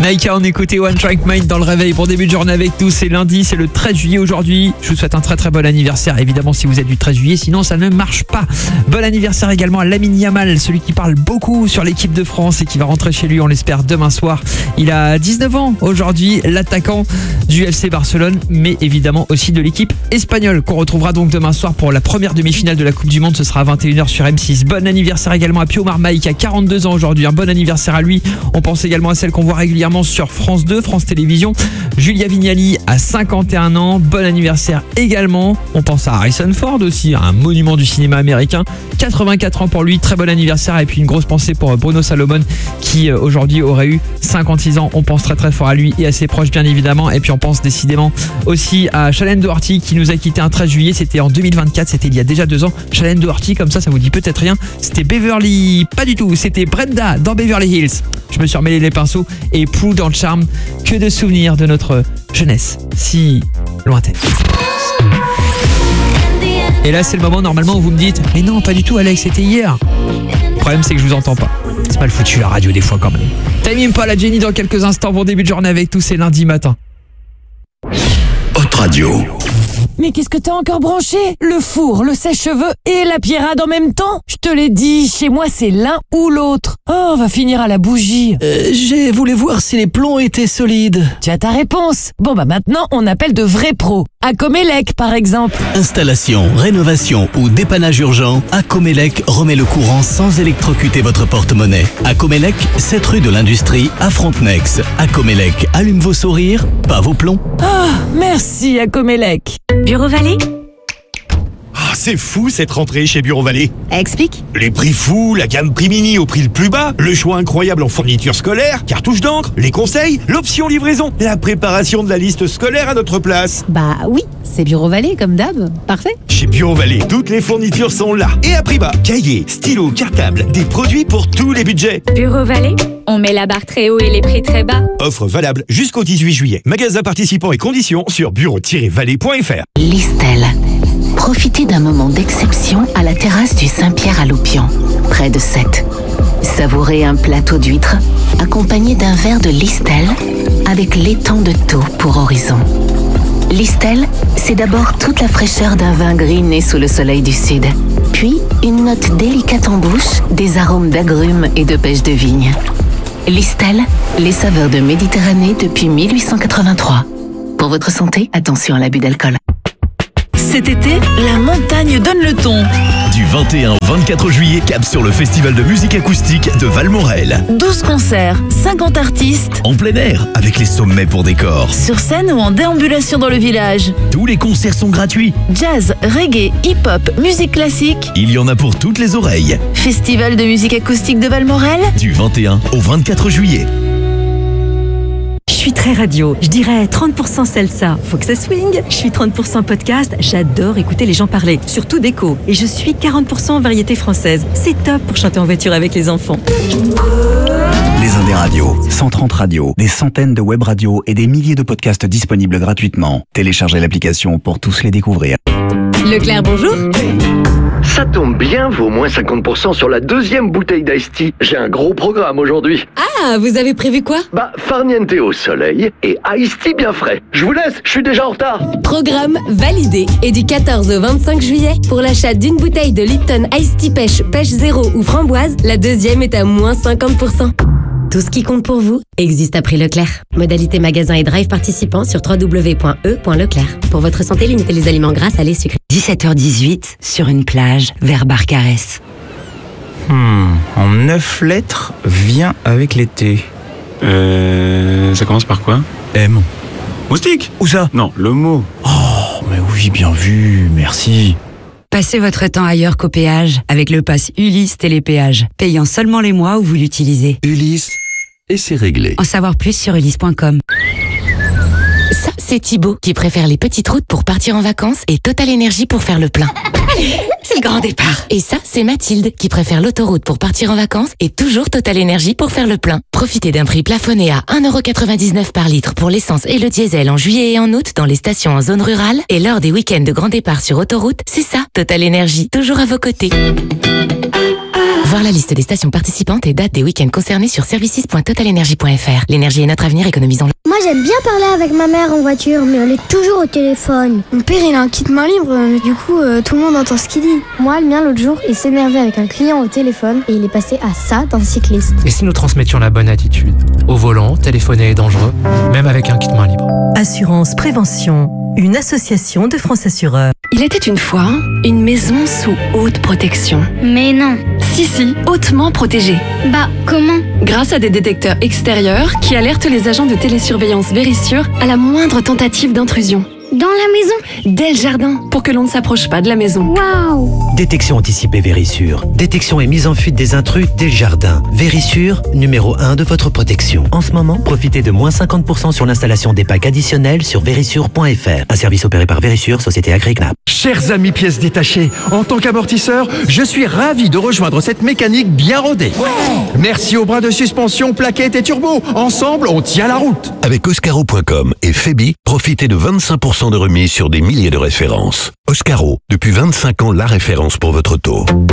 Naika, on écoutait One Track Mind dans le réveil pour début de journée avec nous. C'est lundi, c'est le 13 juillet aujourd'hui. Je vous souhaite un très très bon anniversaire, évidemment si vous êtes du 13 juillet, sinon ça ne marche pas. Bon anniversaire également à Lamine Yamal, celui qui parle beaucoup sur l'équipe de France et qui va rentrer chez lui, on l'espère, demain soir. Il a 19 ans aujourd'hui, l'attaquant du FC Barcelone, mais évidemment aussi de l'équipe espagnole qu'on retrouvera donc demain soir pour la première demi-finale de la Coupe du Monde. Ce sera à 21h sur M6. Bon anniversaire également à Pio Marmaille qui a 42 ans aujourd'hui. Un bon anniversaire à lui. On pense également à celle qu'on voit régulièrement sur France 2, France Télévisions. Julia Vignali à 51 ans. Bon anniversaire également. On pense à Harrison Ford aussi, un monument du cinéma américain. 84 ans pour lui. Très bon anniversaire. Et puis une grosse pensée pour Bruno Salomon qui aujourd'hui aurait eu 56 ans. On pense très très fort à lui et à ses proches bien évidemment. Et puis on pense décidément aussi à Shailene Doherty qui nous a quitté un 13 juillet. C'était en 2024. C'était il y a déjà 2 ans. Shailene Doherty, comme ça vous dit peut-être rien. C'était Beverly, pas du tout. C'était Brenda dans Beverly Hills. Je me suis remêlé les pinceaux et Prue dans le charme. Que de souvenirs de notre jeunesse si lointaine. Et là c'est le moment normalement où vous me dites mais non pas du tout Alex, c'était hier. Le problème c'est que je vous entends pas. C'est mal foutu la radio des fois quand même. Time pas la Jenny dans quelques instants. Bon début de journée avec tous, c'est lundi matin. Hot Radio. Mais qu'est-ce que t'as encore branché? Le four, le sèche-cheveux et la pierrade en même temps? Je te l'ai dit, chez moi c'est l'un ou l'autre. Oh, on va finir à la bougie. J'ai voulu voir si les plombs étaient solides. Tu as ta réponse. Bon bah maintenant on appelle de vrais pros. Acomelec par exemple. Installation, rénovation ou dépannage urgent, Acomelec remet le courant sans électrocuter votre porte-monnaie. Acomelec, 7 rue de l'Industrie à Frontenex. Acomelec allume vos sourires, pas vos plombs. Ah, merci Acomelec. Bureau Vallée? Ah, c'est fou cette rentrée chez Bureau Vallée. Explique. Les prix fous, la gamme prix mini au prix le plus bas, le choix incroyable en fournitures scolaires, cartouches d'encre, les conseils, l'option livraison, la préparation de la liste scolaire à notre place. Bah oui, c'est Bureau Vallée comme d'hab. Parfait. Chez Bureau Vallée, toutes les fournitures sont là et à prix bas. Cahiers, stylos, cartables, des produits pour tous les budgets. Bureau Vallée, on met la barre très haut et les prix très bas. Offre valable jusqu'au 18 juillet. Magasin participants et conditions sur bureau-vallée.fr. Listel. Profitez d'un moment d'exception à la terrasse du Saint-Pierre à Loupian, près de Sète. Savourez un plateau d'huîtres accompagné d'un verre de Listel avec l'étang de Thau pour horizon. Listel, c'est d'abord toute la fraîcheur d'un vin gris né sous le soleil du sud, puis une note délicate en bouche, des arômes d'agrumes et de pêche de vigne. Listel, les saveurs de Méditerranée depuis 1883. Pour votre santé, attention à l'abus d'alcool. Cet été, la montagne donne le ton. Du 21 au 24 juillet, cap sur le festival de musique acoustique de Valmorel. 12 concerts, 50 artistes. En plein air, avec les sommets pour décor. Sur scène ou en déambulation dans le village. Tous les concerts sont gratuits. Jazz, reggae, hip-hop, musique classique. Il y en a pour toutes les oreilles. Festival de musique acoustique de Valmorel. Du 21 au 24 juillet. Je suis très radio, je dirais 30% salsa, faut que ça swing. Je suis 30% podcast, j'adore écouter les gens parler, surtout déco. Et je suis 40% variété française, c'est top pour chanter en voiture avec les enfants. Les Indés Radio, 130 radios, des centaines de web radios et des milliers de podcasts disponibles gratuitement. Téléchargez l'application pour tous les découvrir. Leclerc, bonjour. Ça tombe bien, vaut moins 50% sur la deuxième bouteille d'Ice Tea. J'ai un gros programme aujourd'hui. Ah, vous avez prévu quoi? Farniente au soleil et Ice Tea bien frais. Je vous laisse, je suis déjà en retard. Programme validé. Et du 14 au 25 juillet, pour l'achat d'une bouteille de Lipton Ice Tea pêche zéro ou framboise, la deuxième est à moins 50%. Tout ce qui compte pour vous existe à prix Leclerc. Modalité magasin et drive participants sur www.e.leclerc. Pour votre santé, limitez les aliments gras, salés, sucrés. 17h18, sur une plage, vers Barcarès. En 9 lettres, vient avec l'été. Ça commence par quoi? M. Moustique? Où ça? Non, le mot. Oh, mais oui, bien vu, merci. Passez votre temps ailleurs qu'au péage avec le pass Ulysse Télépéage, payant seulement les mois où vous l'utilisez. Ulysse, et c'est réglé. En savoir plus sur ulysse.com. Ça, c'est Thibaut qui préfère les petites routes pour partir en vacances et Total Énergie pour faire le plein. Allez, c'est le grand départ. Et ça, c'est Mathilde qui préfère l'autoroute pour partir en vacances et toujours Total Énergie pour faire le plein. Profitez d'un prix plafonné à 1,99€ par litre pour l'essence et le diesel en juillet et en août dans les stations en zone rurale. Et lors des week-ends de grand départ sur autoroute, c'est ça, Total Énergie, toujours à vos côtés. Voir la liste des stations participantes et dates des week-ends concernés sur services.totalenergie.fr. L'énergie est notre avenir, économisons-le. Moi j'aime bien parler avec ma mère en voiture, mais elle est toujours au téléphone. Mon père il a un kit main libre, mais du coup tout le monde entend ce qu'il dit. Moi le mien l'autre jour, il s'énervait avec un client au téléphone et il est passé à ça d'un cycliste. Et si nous transmettions la bonne attitude? Au volant, téléphoner est dangereux, même avec un kit main libre. Assurance Prévention, une association de France Assureurs. Il était une fois une maison sous haute protection. Mais non. Si, hautement protégée. Bah, comment? Grâce à des détecteurs extérieurs qui alertent les agents de télésurveillance Verisure à la moindre tentative d'intrusion. Dans la maison? Dès le jardin, pour que l'on ne s'approche pas de la maison. Waouh! Détection anticipée Verisure. Détection et mise en fuite des intrus dès le jardin. Verisure, numéro 1 de votre protection. En ce moment, profitez de moins 50% sur l'installation des packs additionnels sur verisure.fr. Un service opéré par Verisure, société agréée. Chers amis pièces détachées, en tant qu'amortisseur, je suis ravi de rejoindre cette mécanique bien rodée. Merci aux bras de suspension, plaquettes et turbo. Ensemble, on tient la route. Avec Oscaro.com et Febi, profitez de 25% de remise sur des milliers de références. Oscaro, depuis 25 ans, la référence pour votre taux.